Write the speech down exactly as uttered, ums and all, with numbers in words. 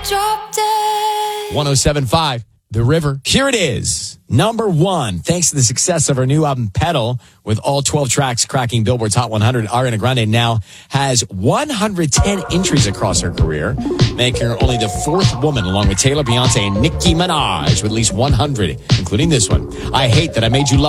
Drop dead. one oh seven point five, The River. Here it is. Number one, thanks to the success of her new album, Pedal, with all twelve tracks cracking Billboard's Hot one hundred, Ariana Grande now has one hundred ten entries across her career, making her only the fourth woman, along with Taylor, Beyonce, and Nicki Minaj, with at least one hundred, including this one. I Hate That I Made You Love